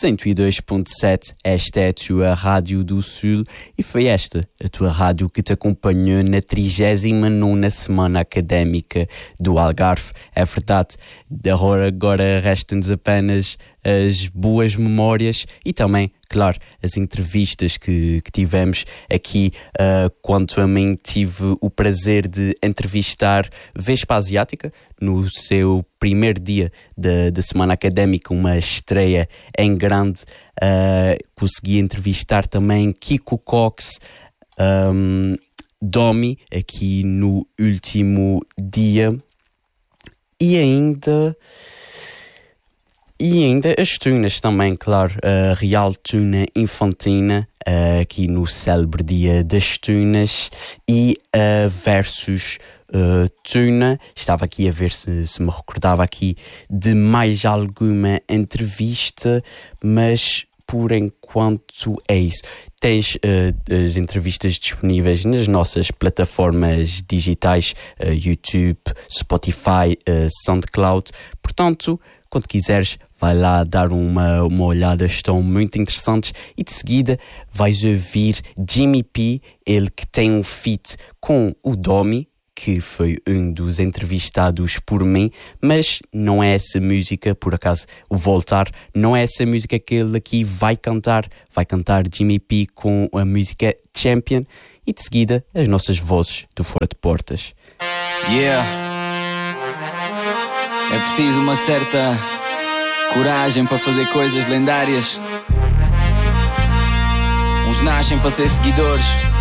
102.7, esta é a tua Rádio do Sul e foi esta a tua rádio que te acompanhou na 39ª Semana Académica do Algarve. É verdade, agora resta-nos apenas as boas memórias e também, claro, as entrevistas que tivemos aqui. Quanto a mim, tive o prazer de entrevistar Vespa Asiática no seu primeiro dia da Semana Académica, uma estreia em grande. Consegui entrevistar também Kiko Cox, Domi, aqui no último dia, e ainda as tunas também, claro, a Real Tuna Infantina, aqui no célebre Dia das Tunas, e a Versus Tuna. Estava aqui a ver se me recordava aqui de mais alguma entrevista, mas por enquanto é isso. Tens as entrevistas disponíveis nas nossas plataformas digitais, YouTube, Spotify, SoundCloud. Portanto, quando quiseres, vai lá dar uma olhada, estão muito interessantes. E de seguida vais ouvir Jimmy P, ele que tem um feat com o Domi, que foi um dos entrevistados por mim, mas não é essa música, por acaso, o Voltar, não é essa música que ele aqui vai cantar Jimmy P com a música Champion, e de seguida as nossas vozes do Fora de Portas. Yeah. É preciso uma certa coragem para fazer coisas lendárias. Uns nascem para ser seguidores,